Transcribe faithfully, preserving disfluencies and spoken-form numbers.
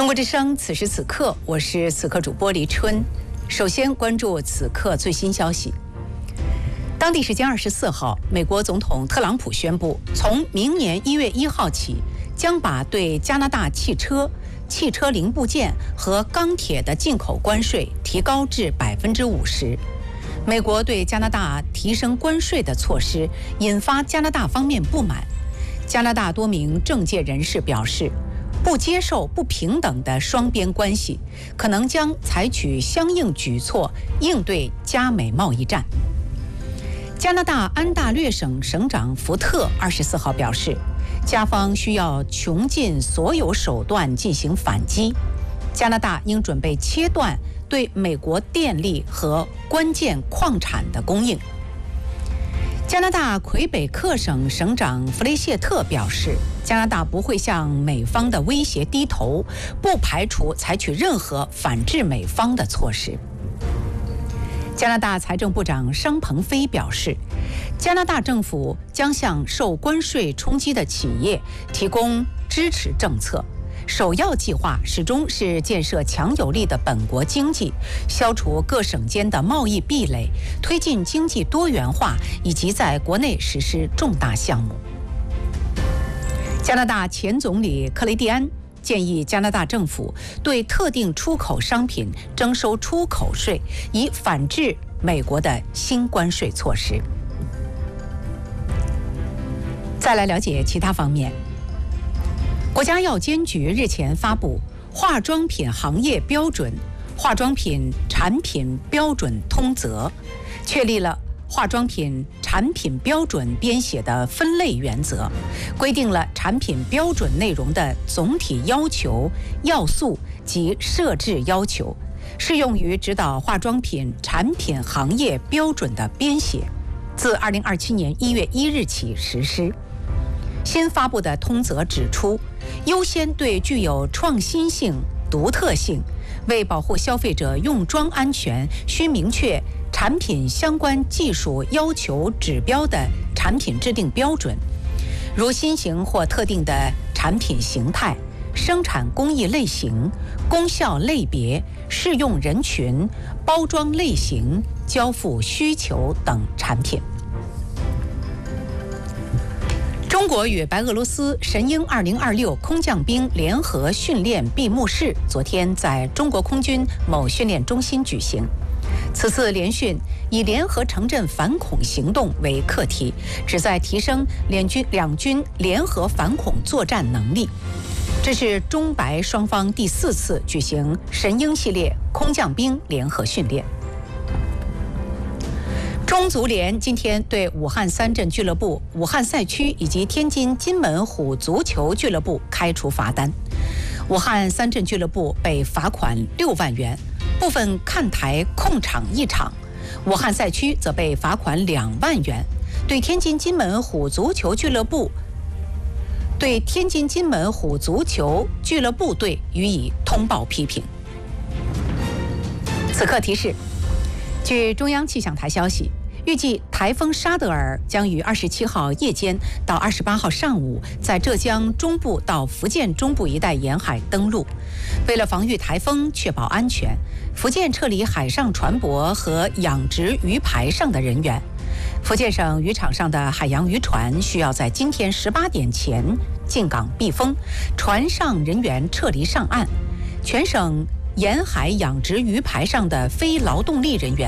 中国之声，此时此刻，我是此刻主播黎春。首先关注此刻最新消息。当地时间二十四号，美国总统特朗普宣布，从明年一月一号起，将把对加拿大汽车、汽车零部件和钢铁的进口关税提高至百分之五十。美国对加拿大提升关税的措施引发加拿大方面不满。加拿大多名政界人士表示，不接受不平等的双边关系，可能将采取相应举措应对加美贸易战。加拿大安大略省省长福特二十四号表示，加方需要穷尽所有手段进行反击，加拿大应准备切断对美国电力和关键矿产的供应。加拿大魁北克省省长弗雷谢特表示，加拿大不会向美方的威胁低头，不排除采取任何反制美方的措施。加拿大财政部长商鹏飞表示，加拿大政府将向受关税冲击的企业提供支持政策，首要计划始终是建设强有力的本国经济，消除各省间的贸易壁垒，推进经济多元化，以及在国内实施重大项目。加拿大前总理克雷蒂安建议加拿大政府对特定出口商品征收出口税，以反制美国的新关税措施。再来了解其他方面。国家药监局日前发布《化妆品行业标准化妆品产品标准通则》，确立了化妆品产品标准编写的分类原则，规定了产品标准内容的总体要求、要素及设置要求，适用于指导化妆品产品行业标准的编写，自二零二七年一月一日起实施。新发布的通则指出，优先对具有创新性、独特性，为保护消费者用妆安全，需明确产品相关技术要求指标的产品制定标准，如新型或特定的产品形态、生产工艺类型、功效类别、适用人群、包装类型、交付需求等产品。中国与白俄罗斯神鹰二零二六空降兵联合训练闭幕式昨天在中国空军某训练中心举行。此次联训以联合城镇反恐行动为课题，旨在提升两军两军联合反恐作战能力。这是中白双方第四次举行神鹰系列空降兵联合训练。中足联今天对武汉三镇俱乐部、武汉赛区以及天津金门虎足球俱乐部开除罚单。武汉三镇俱乐部被罚款六万元，部分看台控场一场；武汉赛区则被罚款两万元。对天津金门虎足球俱乐部，对天津金门虎足球俱乐部队予以通报批评。此刻提示，据中央气象台消息，预计台风沙德尔将于二十七号夜间到二十八号上午在浙江中部到福建中部一带沿海登陆。为了防御台风，确保安全，福建撤离海上船舶和养殖鱼排上的人员。福建省渔场上的海洋渔船需要在今天十八点前进港避风，船上人员撤离上岸。全省沿海养殖鱼排上的非劳动力人员